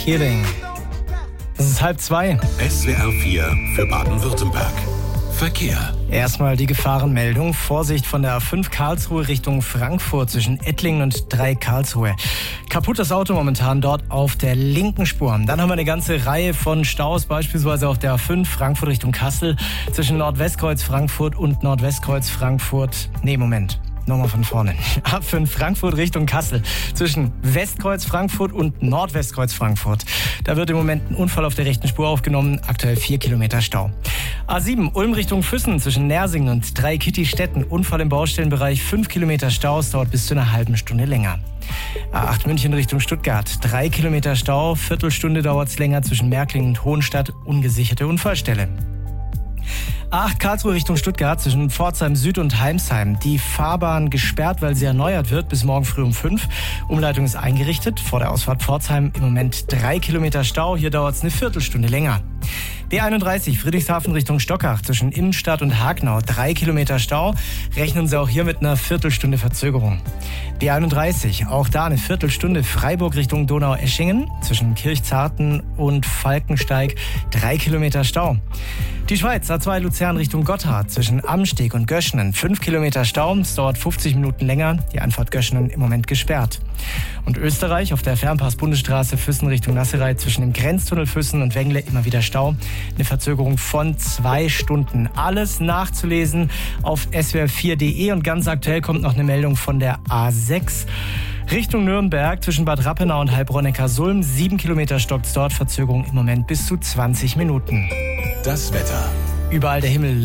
Killing. Es ist 1:30. SWR 4 für Baden-Württemberg. Verkehr. Erstmal die Gefahrenmeldung. Vorsicht von der A5 Karlsruhe Richtung Frankfurt zwischen Ettlingen und 3 Karlsruhe. Kaputtes Auto momentan dort auf der linken Spur. Dann haben wir eine ganze Reihe von Staus, beispielsweise auf der A5 Frankfurt Richtung Kassel zwischen Nordwestkreuz Frankfurt und Nordwestkreuz Frankfurt. Nochmal von vorne. A5 Frankfurt Richtung Kassel zwischen Westkreuz Frankfurt und Nordwestkreuz Frankfurt. Da wird im Moment ein Unfall auf der rechten Spur aufgenommen. Aktuell 4 Kilometer Stau. A7 Ulm Richtung Füssen zwischen Nersingen und 3 Kittistetten. Unfall im Baustellenbereich, 5 Kilometer Stau. Es dauert bis zu einer halben Stunde länger. A8 München Richtung Stuttgart. 3 Kilometer Stau. Viertelstunde dauert es länger zwischen Märklingen und Hohenstadt. Ungesicherte Unfallstelle. A8 Karlsruhe Richtung Stuttgart zwischen Pforzheim Süd und Heimsheim. Die Fahrbahn gesperrt, weil sie erneuert wird bis morgen früh um 5. Umleitung ist eingerichtet. Vor der Ausfahrt Pforzheim im Moment 3 Kilometer Stau. Hier dauert es eine Viertelstunde länger. B31 Friedrichshafen Richtung Stockach zwischen Innenstadt und Hagnau. 3 Kilometer Stau. Rechnen Sie auch hier mit einer Viertelstunde Verzögerung. B31, auch da eine Viertelstunde. Freiburg Richtung Donaueschingen zwischen Kirchzarten und Falkensteig. 3 Kilometer Stau. Die Schweiz, A2 Luzern Richtung Gotthard zwischen Amsteg und Göschenen. 5 Kilometer Stau, es dauert 50 Minuten länger. Die Einfahrt Göschenen im Moment gesperrt. Und Österreich auf der Fernpass-Bundesstraße Füssen Richtung Nasserei zwischen dem Grenztunnel Füssen und Wengle immer wieder Stau. Eine Verzögerung von 2 Stunden. Alles nachzulesen auf swr4.de und ganz aktuell kommt noch eine Meldung von der A6. Richtung Nürnberg zwischen Bad Rappenau und Heilbronn-Neckarsulm. 7 Kilometer stockt's dort, Verzögerung im Moment bis zu 20 Minuten. Das Wetter. Überall der Himmel